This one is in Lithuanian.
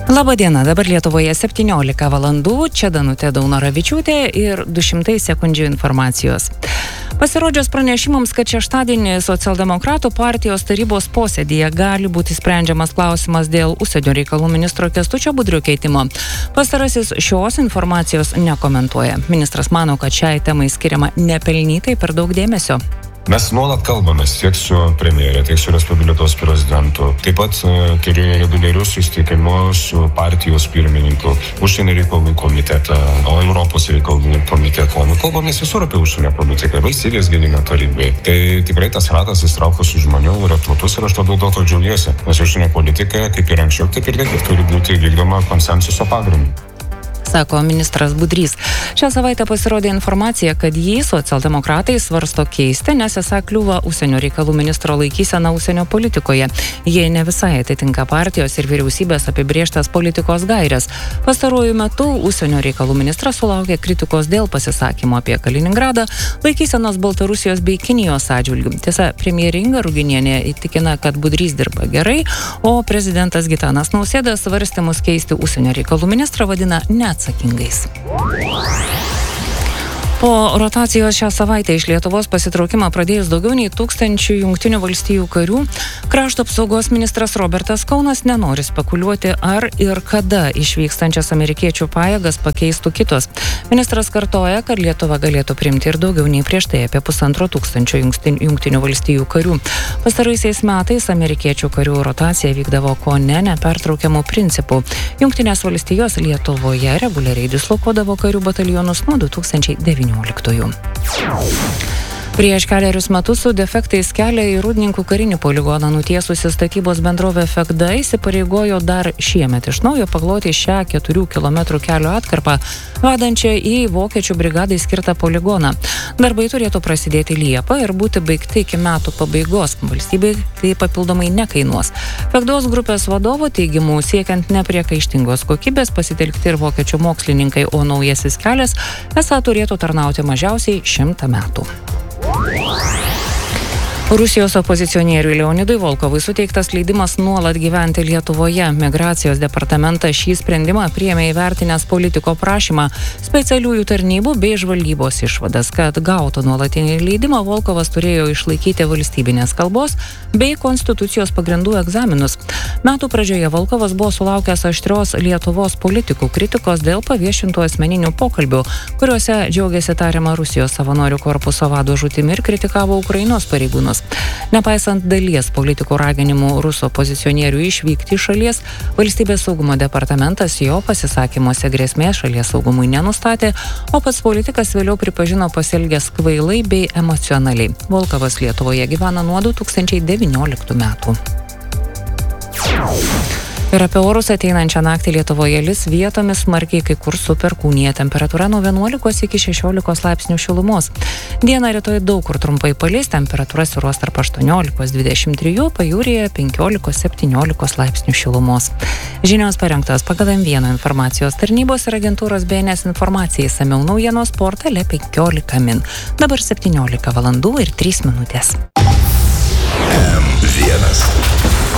Labą dieną, dabar Lietuvoje 17 valandų, čia Danutė Daunoravičiūtė ir 200 sekundžių informacijos. Pasirodžius pranešimams, kad šeštadienį Socialdemokratų partijos tarybos posėdyje gali būti sprendžiamas klausimas dėl užsienio reikalų ministro Kęstučio Budrio keitimo. Pastarasis šios informacijos nekomentuoja. Ministras mano, kad šiai temai skiriama nepelnytai per daug dėmesio. Mes nuolat kalbamės tiek su premjerė, tiek su Respublikos prezidentu. Taip pat turėjome reguliarius susitikimus su partijos pirmininku, užsienio reikalų komitetą, Europos reikalų komiteto. Kalbamės visur apie užsienio politiką, valstybės gynimo tarybai. Tai tikrai tas ratas įstraukus žmonių yra platus ir aš dėl to džiaugiuosi. Nes užsienio politika, kaip ir anksčiau, taip ir dabar turi būti vykdoma konsensuso pagrindu, sako ministras Budrys. Šią savaitę pasirodė informacija, kad jį socialdemokratai svarsto keisti, nes esą kliūva užsienio reikalų ministro laikysena užsienio politikoje. Jie ne visai atitinka partijos ir vyriausybės apibrėžtas politikos gairės. Pastaruoju metu užsienio reikalų ministras sulaukė kritikos dėl pasisakymo apie Kaliningradą, laikysenos Baltarusijos bei Kinijos atžvilgių. Tiesa, premjerė Inga Ruginienė įtikina, kad Budrys dirba gerai, o prezidentas Gitanas Nausėda svarstymus keisti užsienio reikalų ministrą vadina neatsakingais. Po rotacijos šią savaitę iš Lietuvos pasitraukimą pradėjus daugiau nei 1000 Jungtinių valstijų karių, krašto apsaugos ministras Robertas Kaunas nenori spekuliuoti, ar ir kada išvykstančias amerikiečių pajėgas pakeistų kitos. Ministras kartoja, kad Lietuva galėtų priimti ir daugiau nei prieš tai apie 1500 Jungtinių valstijų karių. Pastaraisiais metais amerikiečių karių rotacija vykdavo kone nepertraukiamų principų. Jungtinės valstijos Lietuvoje reguliariai dislokuodavo karių batalionus nuo 2019. Prieš keliarius metus su defektais kelią į Rūdninkų karinį poligoną nutiesusi statybos bendrovė Fekda įsipareigojo dar šiemet iš naujo pakloti šią 4 km kelio atkarpą, vedančią į vokiečių brigadai skirtą poligoną. Darbai turėtų prasidėti Liepą ir būti baigti iki metų pabaigos. Valstybei tai papildomai nekainuos. Fekdos grupės vadovo teigimu, siekiant nepriekaištingos kokybės, pasitelkti ir vokiečių mokslininkai, o naujasis kelias esą turėtų tarnauti mažiausiai 100 metų. Rusijos opozicionieriui Leonidui Volkovui suteiktas leidimas nuolat gyventi Lietuvoje. Migracijos departamentas šį sprendimą priėmė įvertinęs politiko prašymą, specialiųjų tarnybų bei žvalgybos išvadas. Kad gautų nuolatinį leidimą, Volkovas turėjo išlaikyti valstybinės kalbos bei konstitucijos pagrindų egzaminus. Metų pradžioje Volkovas buvo sulaukęs aštrios Lietuvos politikų kritikos dėl paviešintų asmeninių pokalbių, kuriuose džiaugiasi tariama Rusijos savanorių korpuso vado žūtimi ir kritikavo Ukrainos pareigūnus. Nepaisant dalies politikų raginimų rusų opozicionierių išvykti iš šalies, valstybės saugumo departamentas jo pasisakymuose grėsmės šalies saugumui nenustatė, o pats politikas vėliau pripažino pasielgęs kvailai bei emocionaliai. Volkovas Lietuvoje gyvena nuo 2019 metų. Ir apie orus ateinančią naktį Lietuvoje lis vietomis smarkiai kai kur su perkūnija, temperatūra nuo 11 iki 16 laipsnių šilumos. Dieną rytoj daug kur trumpai palis, temperatūra svyruos tarp 18-23, pajūryje 15-17 laipsnių šilumos. Žinios parengtos pagal M1 informacijos tarnybos ir agentūros BNS informacijai, išsamiau naujienos portale 15 min. Dabar 17 valandų ir 3 minutės. M1